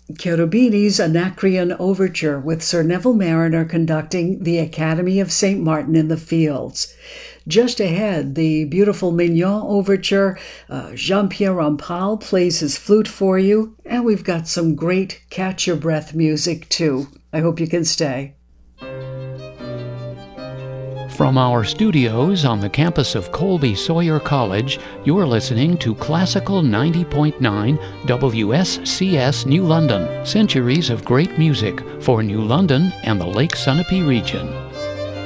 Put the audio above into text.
Cherubini's Anacreon Overture with Sir Neville Marriner conducting the Academy of St. Martin in the Fields. Just ahead, the beautiful Mignon Overture. Jean-Pierre Rampal plays his flute for you, and we've got some great catch-your-breath music, too. I hope you can stay. From our studios on the campus of Colby Sawyer College, you're listening to Classical 90.9 WSCS New London. Centuries of great music for New London and the Lake Sunapee region.